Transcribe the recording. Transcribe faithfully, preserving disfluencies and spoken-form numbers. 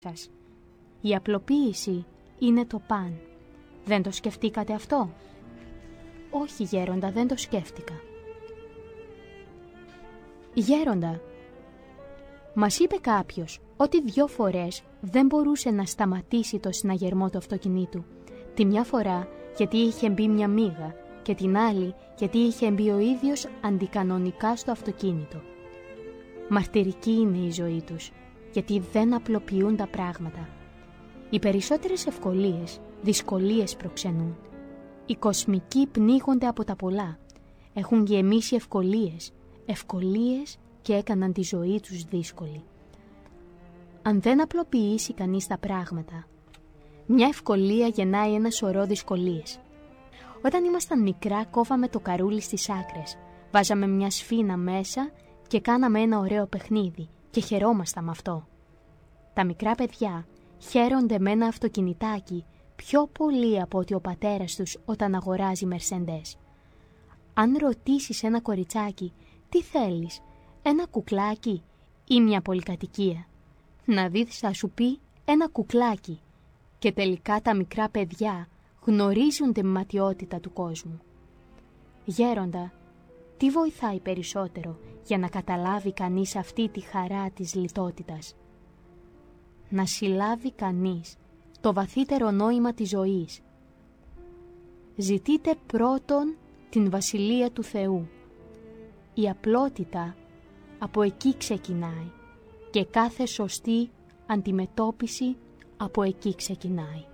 σας. Η απλοποίηση είναι το παν. Δεν το σκεφτήκατε αυτό? Όχι, γέροντα, δεν το σκέφτηκα. Γέροντα, μας είπε κάποιος ότι δυο φορές δεν μπορούσε να σταματήσει το συναγερμό του αυτοκινήτου. Τη μια φορά γιατί είχε μπει μια μύγα και την άλλη γιατί είχε μπει ο ίδιος αντικανονικά στο αυτοκίνητο. Μαρτυρική είναι η ζωή τους, γιατί δεν απλοποιούν τα πράγματα. Οι περισσότερες ευκολίες, δυσκολίες προξενούν. Οι κοσμικοί πνίγονται από τα πολλά. Έχουν γεμίσει ευκολίες, ευκολίες και έκαναν τη ζωή τους δύσκολη. Αν δεν απλοποιήσει κανείς τα πράγματα, μια ευκολία γεννάει ένα σωρό δυσκολίες. Όταν ήμασταν μικρά κόβαμε το καρούλι στις άκρες, βάζαμε μια σφίνα μέσα και κάναμε ένα ωραίο παιχνίδι και χαιρόμασταν με αυτό. Τα μικρά παιδιά χαίρονται με ένα αυτοκινητάκι πιο πολύ από ότι ο πατέρας τους όταν αγοράζει Mercedes. Αν ρωτήσεις ένα κοριτσάκι τι θέλεις, ένα κουκλάκι ή μια πολυκατοικία, να δεις θα σου πει ένα κουκλάκι. Και τελικά τα μικρά παιδιά γνωρίζουν τη ματιότητα του κόσμου. Γέροντα, τι βοηθάει περισσότερο για να καταλάβει κανείς αυτή τη χαρά της λιτότητας? Να συλλάβει κανείς το βαθύτερο νόημα της ζωής. Ζητείτε πρώτον την Βασιλεία του Θεού. Η απλότητα από εκεί ξεκινάει και κάθε σωστή αντιμετώπιση από εκεί ξεκινάει.